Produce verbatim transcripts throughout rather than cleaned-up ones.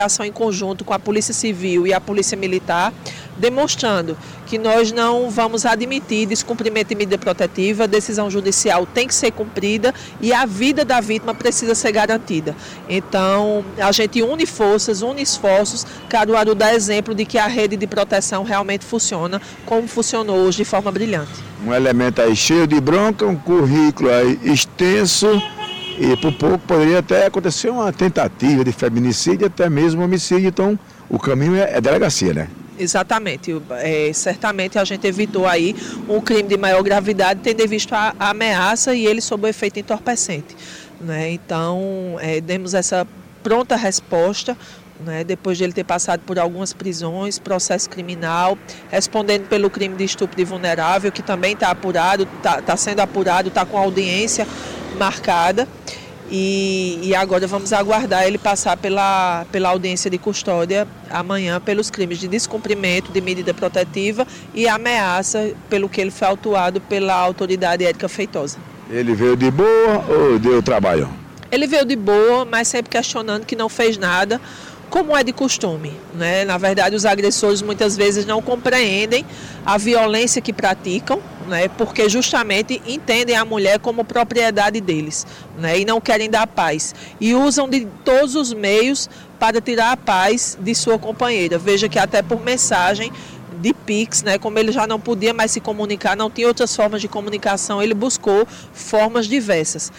ação em conjunto com a Polícia Civil e a Polícia Militar, demonstrando que nós não vamos admitir descumprimento de medida protetiva, a decisão judicial tem que ser cumprida e a vida da vítima precisa ser garantida. Então, a gente une forças, une esforços, Caruaru dá exemplo de que a rede de proteção realmente funciona, como funcionou hoje de forma brilhante. Um elemento aí cheio de bronca, um currículo aí extenso, e por pouco poderia até acontecer uma tentativa de feminicídio, até mesmo homicídio. Então o caminho é, é delegacia, né? Exatamente, é, certamente a gente evitou aí um crime de maior gravidade, tendo visto a, a ameaça e ele sob o efeito entorpecente, né? Então é, demos essa pronta resposta, né, depois de ele ter passado por algumas prisões, processo criminal, respondendo pelo crime de estupro de vulnerável, que também está apurado, está tá sendo apurado, está com audiência marcada. E, e agora vamos aguardar ele passar pela, pela audiência de custódia amanhã pelos crimes de descumprimento de medida protetiva e ameaça pelo que ele foi autuado pela autoridade Érica Feitosa. Ele veio de boa ou deu trabalho? Ele veio de boa, mas sempre questionando que não fez nada, como é de costume, né? Na verdade, os agressores muitas vezes não compreendem a violência que praticam, né? Porque justamente entendem a mulher como propriedade deles, né? E não querem dar paz. E usam de todos os meios para tirar a paz de sua companheira. Veja que até por mensagem de Pix, né, como ele já não podia mais se comunicar, não tinha outras formas de comunicação, ele buscou formas diversas.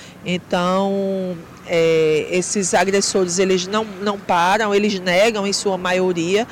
Então, é, esses agressores, eles não, não param, eles negam em sua maioria,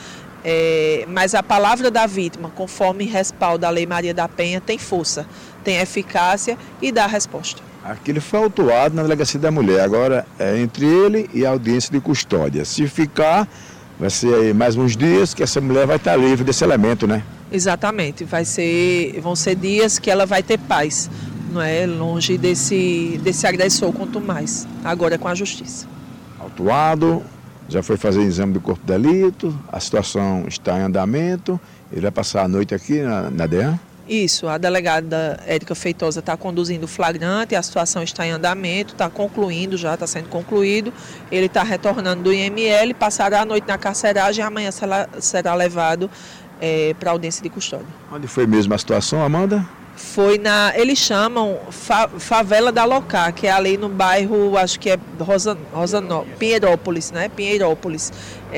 é, mas a palavra da vítima, conforme respalda a Lei Maria da Penha, tem força, tem eficácia e dá a resposta. Aquele foi autuado na Delegacia da Mulher, agora é entre ele e a audiência de custódia. Se ficar, vai ser aí mais uns dias que essa mulher vai estar livre desse elemento, né? Exatamente, vai ser, vão ser dias que ela vai ter paz, não é? Longe desse, desse agressor, quanto mais, agora é com a justiça. Autuado, já foi fazer exame do corpo de delito, a situação está em andamento, ele vai passar a noite aqui na, na D E A? Isso, a delegada Érica Feitosa está conduzindo o flagrante, a situação está em andamento, está concluindo, já está sendo concluído. Ele está retornando do I M L, passará a noite na carceragem e amanhã será, será levado é, para a audiência de custódia. Onde foi mesmo a situação, Amanda? Foi na, eles chamam fa, Favela da Locá, que é ali no bairro, acho que é Rosa, Rosanó, Pinheirópolis, né? Pinheirópolis.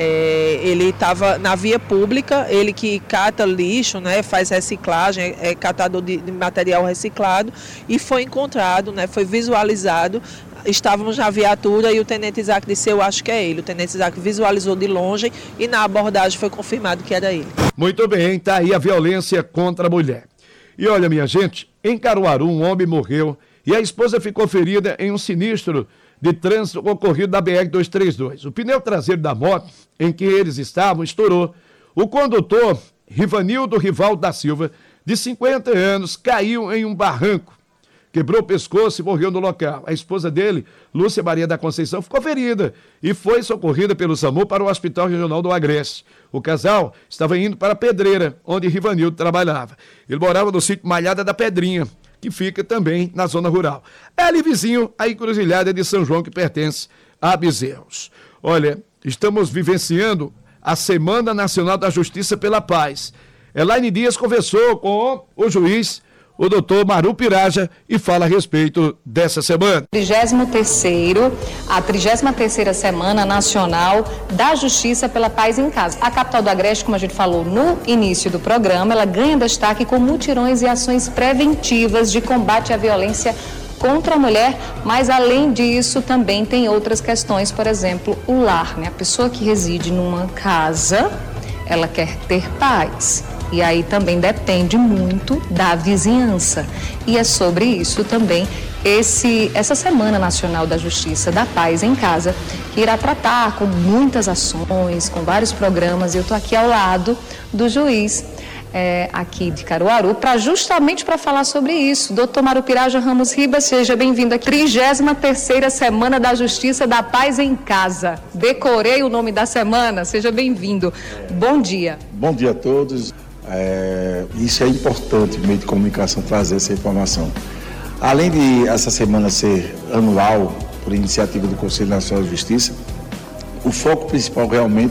É, ele estava na via pública, ele que cata lixo, né? Faz reciclagem, é, é catador de, de material reciclado, e foi encontrado, né? Foi visualizado. Estávamos na viatura e o tenente Isaac disse, eu acho que é ele. O tenente Isaac visualizou de longe e na abordagem foi confirmado que era ele. Muito bem, tá aí a violência contra a mulher. E olha, minha gente, em Caruaru, um homem morreu e a esposa ficou ferida em um sinistro de trânsito ocorrido na B R duzentos e trinta e dois. O pneu traseiro da moto em que eles estavam estourou. O condutor, Rivanildo Rivaldo da Silva, de cinquenta anos, caiu em um barranco, quebrou o pescoço e morreu no local. A esposa dele, Lúcia Maria da Conceição, ficou ferida e foi socorrida pelo SAMU para o Hospital Regional do Agreste. O casal estava indo para a Pedreira, onde Rivanildo trabalhava. Ele morava no sítio Malhada da Pedrinha, que fica também na zona rural. É ali vizinho a encruzilhada de São João, que pertence a Bezerros. Olha, estamos vivenciando a Semana Nacional da Justiça pela Paz. Elaine Dias conversou com o juiz, o doutor Maru Piraja, e fala a respeito dessa semana. trigésimo terceiro, a trigésima terceira Semana Nacional da Justiça pela Paz em Casa. A capital do Agreste, como a gente falou no início do programa, ela ganha destaque com mutirões e ações preventivas de combate à violência contra a mulher, mas além disso também tem outras questões, por exemplo, o lar, né? A pessoa que reside numa casa, ela quer ter paz. E aí também depende muito da vizinhança. E é sobre isso também esse, essa Semana Nacional da Justiça da Paz em Casa, que irá tratar com muitas ações, com vários programas. E eu estou aqui ao lado do juiz é, aqui de Caruaru, pra, justamente para falar sobre isso. doutor Maru Piraja Ramos Ribas, seja bem-vindo aqui. trigésima terceira Semana da Justiça da Paz em Casa. Decorei o nome da semana, seja bem-vindo. Bom dia. Bom dia a todos. É, isso é importante, o meio de comunicação trazer essa informação. Além de essa semana ser anual, por iniciativa do Conselho Nacional de Justiça, o foco principal realmente